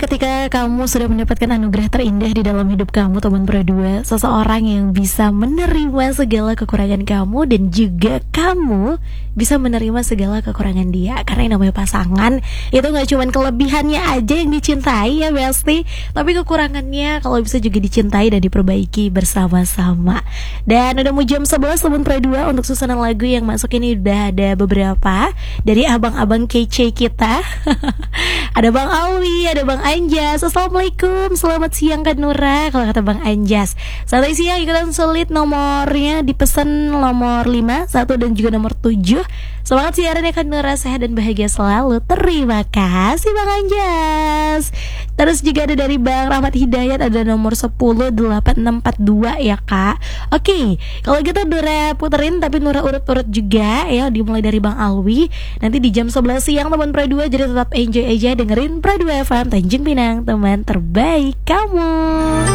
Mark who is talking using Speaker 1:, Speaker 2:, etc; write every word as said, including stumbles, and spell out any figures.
Speaker 1: ketika kamu sudah mendapatkan anugerah terindah di dalam hidup kamu, teman berdua, seseorang yang bisa menerima segala kekurangan kamu dan juga kamu bisa menerima segala kekurangan dia. Karena yang namanya pasangan itu gak cuma kelebihannya aja yang dicintai ya Besti, tapi kekurangannya kalau bisa juga dicintai dan diperbaiki bersama-sama. Dan udah mau jam sebelas teman berdua, untuk susunan lagu yang masuk ini udah ada beberapa dari abang-abang kece kita. Ada Bang Alwi, ada Bang Anjas. Assalamualaikum, selamat siang Kak Nura. Kalau kata Bang Anjas, santai siang, ikutan sulit. Nomornya dipesan nomor lima, satu dan juga nomor tujuh. Semangat siaran ya Kak Nura, sehat dan bahagia selalu. Terima kasih Bang Anjas. Terus juga ada dari Bang Rahmat Hidayat, ada nomor sepuluh delapan enam empat dua ya Kak. Oke, kalau gitu Nura puterin, tapi Nura urut-urut juga ya, dimulai dari Bang Alwi. Nanti di jam sebelas siang teman Pra dua, jadi tetap enjoy aja dengerin Pra dua F M Tanjung Pinang, teman terbaik kamu.